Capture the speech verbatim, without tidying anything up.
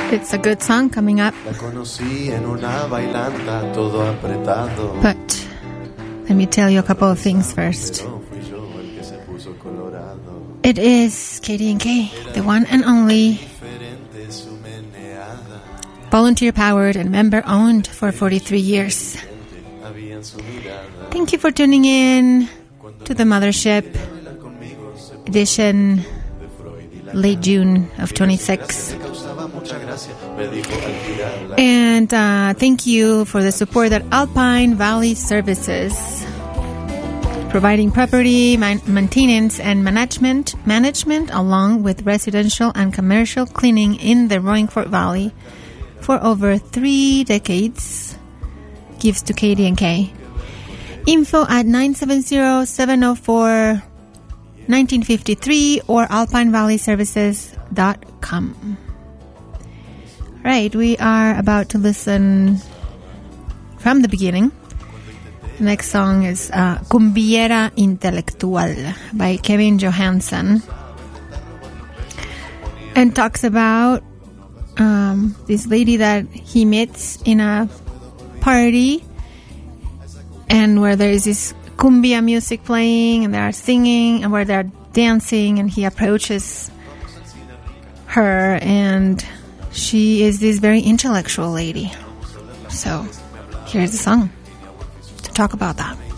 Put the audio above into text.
It's a good song coming up. But let me tell you a couple of things first. It is K D and K, the one and only, volunteer-powered and member-owned for forty-three years. Thank you for tuning in to the Mothership edition, late June of twenty-six. And uh, thank you for the support that Alpine Valley Services, providing property man- maintenance and management, management along with residential and commercial cleaning in the Roaring Fork Valley for over three decades, gives to K D and K. Info at nine seven zero, seven zero four, one nine five three or alpine valley services dot com. Right, we are about to listen from the beginning. The next song is uh, Cumbiera Intelectual by Kevin Johansson, and talks about um, this lady that he meets in a party, and where there is this cumbia music playing, and they are singing, and where they are dancing, and he approaches her, and she is this very intellectual lady. So here's the song to talk about that.